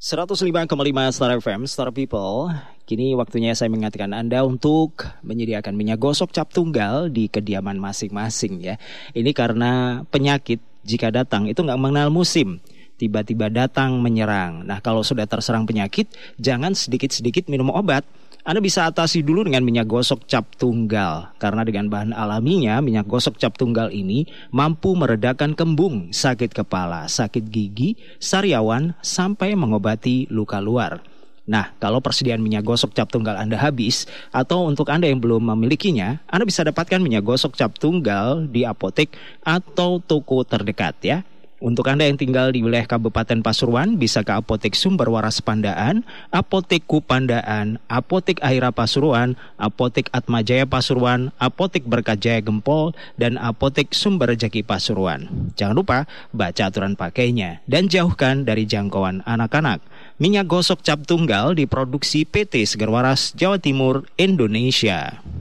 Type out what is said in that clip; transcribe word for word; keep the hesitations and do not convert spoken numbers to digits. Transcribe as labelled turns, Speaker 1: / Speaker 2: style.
Speaker 1: seratus lima koma lima Star F M, Star People. Kini waktunya saya mengingatkan Anda untuk menyediakan minyak gosok cap tunggal di kediaman masing-masing ya. Ini karena penyakit jika datang itu nggak mengenal musim. Tiba-tiba datang menyerang. Nah, kalau sudah terserang penyakit, jangan sedikit-sedikit minum obat. Anda bisa atasi dulu dengan minyak gosok cap tunggal. Karena dengan bahan alaminya, minyak gosok cap tunggal ini mampu meredakan kembung, sakit kepala, sakit gigi, sariawan, sampai mengobati luka luar. Nah, kalau persediaan minyak gosok cap tunggal Anda habis, atau untuk Anda yang belum memilikinya, Anda bisa dapatkan minyak gosok cap tunggal di apotek atau toko terdekat ya. Untuk Anda yang tinggal di wilayah Kabupaten Pasuruan, bisa ke Apotek Sumber Waras Pandaan, Apotek Kupandaan, Apotek Aira Pasuruan, Apotek Atmajaya Pasuruan, Apotek Berkat Jaya Gempol, dan Apotek Sumber Jaki Pasuruan. Jangan lupa baca aturan pakainya dan jauhkan dari jangkauan anak-anak. Minyak gosok cap tunggal diproduksi P T Segar Waras Jawa Timur, Indonesia.